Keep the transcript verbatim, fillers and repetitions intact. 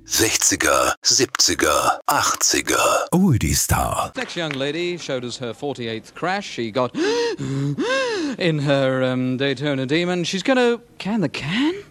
sechziger, siebziger, achtziger. Oldie Star. Next young lady showed us her forty-eighth crash. She got in her um, Daytona Demon. She's gonna can the can?